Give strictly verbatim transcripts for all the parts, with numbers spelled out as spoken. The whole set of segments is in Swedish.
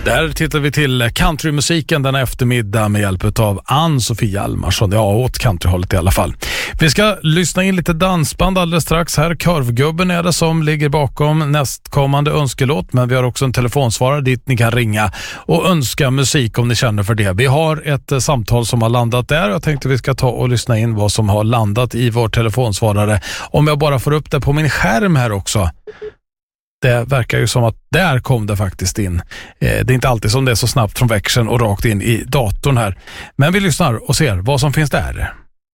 Där tittar vi till countrymusiken denna eftermiddag med hjälp av Ann-Sofie Hjalmarsson. Ja, åt countryhållet i alla fall. Vi ska lyssna in lite dansband alldeles strax här. Korvgubben är det som ligger bakom nästkommande önskelåt, men vi har också en telefonsvarare dit ni kan ringa och önska musik om ni känner för det. Vi har ett samtal som har landat där. Jag tänkte vi ska ta och lyssna in vad som har landat i vår telefonsvarare. Om jag bara får upp det på min skärm här också. Det verkar ju som att där kom det faktiskt in. Det är inte alltid som det är så snabbt från växeln och rakt in i datorn här. Men vi lyssnar och ser vad som finns där.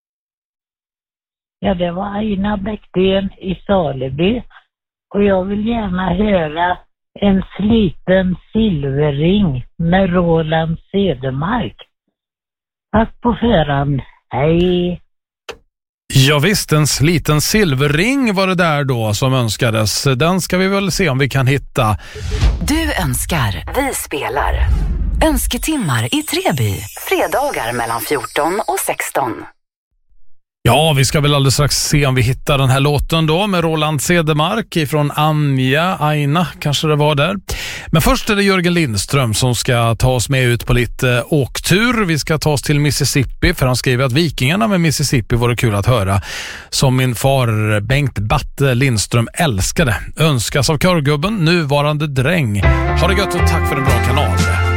Ja, det var Aina Bäcksten i Saleby. Och jag vill gärna höra En sliten silverring med Roland Cedermark. Tack på förhand. Hej! Ja visst, en sliten silverring var det där då som önskades. Den ska vi väl se om vi kan hitta. Du önskar, vi spelar. Önsketimmar i Treby. Fredagar mellan fjorton och sexton. Ja, vi ska väl alldeles strax se om vi hittar den här låten då med Roland Cedermark ifrån Anja, Aina kanske det var där. Men först är det Jörgen Lindström som ska ta oss med ut på lite åktur. Vi ska ta oss till Mississippi, för han skriver att vikingarna med Mississippi vore kul att höra. Som min far Bengt Batte Lindström älskade. Önskas av Körgubben, nuvarande dräng. Ha det gött och tack för en bra kanal.